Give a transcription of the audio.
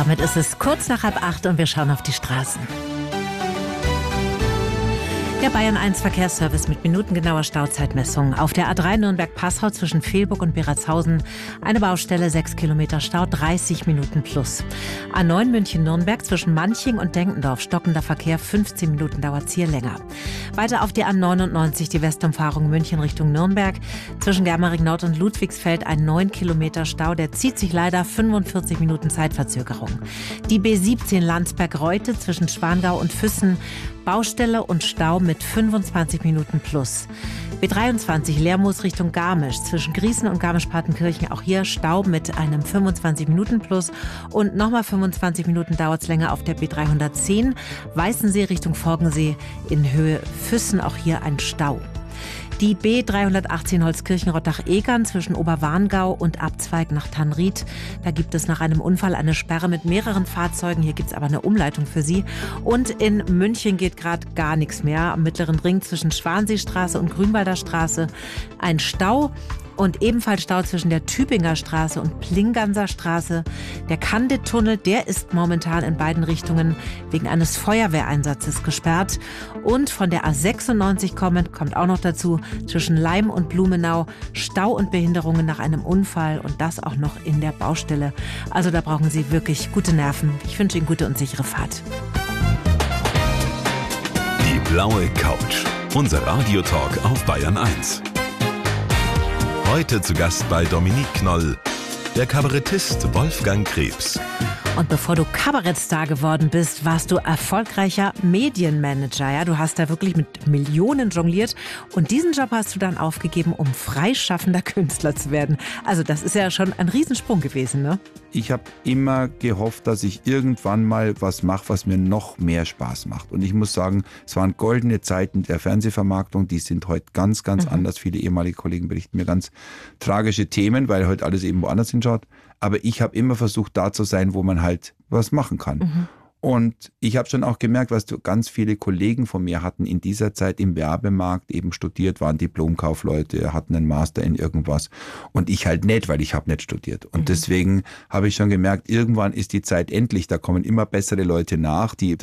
Damit ist es kurz nach 7:30 und wir schauen auf die Straßen. Der Bayern 1 Verkehrsservice mit minutengenauer Stauzeitmessung. Auf der A3 Nürnberg-Passau zwischen Velburg und Beratshausen eine Baustelle, 6 Kilometer Stau, 30 Minuten plus. A9 München-Nürnberg zwischen Manching und Denkendorf, stockender Verkehr, 15 Minuten dauert's hier länger. Weiter auf die A99 die Westumfahrung München Richtung Nürnberg. Zwischen Germering Nord und Ludwigsfeld ein 9 Kilometer Stau, der zieht sich leider, 45 Minuten Zeitverzögerung. Die B17 Landsberg-Reute zwischen Schwangau und Füssen, Baustelle und Stau mit 25 Minuten plus. B23 Lermoos Richtung Garmisch zwischen Griesen und Garmisch-Partenkirchen, auch hier Stau mit einem 25 Minuten plus und nochmal 25 Minuten dauert es länger auf der B310 Weißensee Richtung Forgensee in Höhe Füssen, auch hier ein Stau. Die B318 Holzkirchen-Rottach-Egern zwischen Oberwarngau und Abzweig nach Tannried. Da gibt es nach einem Unfall eine Sperre mit mehreren Fahrzeugen. Hier gibt es aber eine Umleitung für Sie. Und in München geht gerade gar nichts mehr. Am Mittleren Ring zwischen Schwanseestraße und Grünwalder Straße ein Stau. Und ebenfalls Stau zwischen der Tübinger Straße und Plinganser Straße. Der Candid-Tunnel, der ist momentan in beiden Richtungen wegen eines Feuerwehreinsatzes gesperrt. Und von der A96 kommt auch noch dazu, zwischen Leim und Blumenau Stau und Behinderungen nach einem Unfall und das auch noch in der Baustelle. Also da brauchen Sie wirklich gute Nerven. Ich wünsche Ihnen gute und sichere Fahrt. Die blaue Couch. Unser Radiotalk auf Bayern 1. Heute zu Gast bei Dominique Knoll, der Kabarettist Wolfgang Krebs. Und bevor du Kabarettstar geworden bist, warst du erfolgreicher Medienmanager. Ja, du hast da wirklich mit Millionen jongliert und diesen Job hast du dann aufgegeben, um freischaffender Künstler zu werden. Also das ist ja schon ein Riesensprung gewesen, ne? Ich habe immer gehofft, dass ich irgendwann mal was mache, was mir noch mehr Spaß macht. Und ich muss sagen, es waren goldene Zeiten der Fernsehvermarktung, die sind heute ganz anders. Viele ehemalige Kollegen berichten mir ganz tragische Themen, weil heute alles eben woanders hinschaut. Aber ich habe immer versucht, da zu sein, wo man halt was machen kann. Und ich habe schon auch gemerkt, was ganz viele Kollegen von mir hatten in dieser Zeit im Werbemarkt eben studiert, waren Diplomkaufleute, hatten einen Master in irgendwas. Und ich halt nicht, weil ich habe nicht studiert. Und deswegen habe ich schon gemerkt, irgendwann ist die Zeit endlich, da kommen immer bessere Leute nach, die